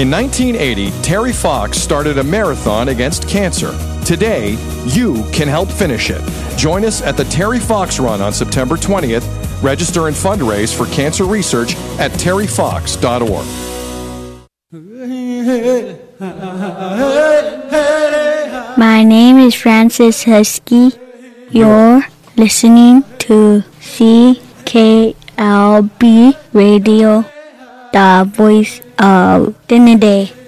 In 1980, Terry Fox started a marathon against cancer. Today, you can help finish it. Join us at the Terry Fox Run on September 20th. Register and fundraise for cancer research at terryfox.org. My name is Francis Husky. You're listening to CKLB Radio, the voice of Trinidad.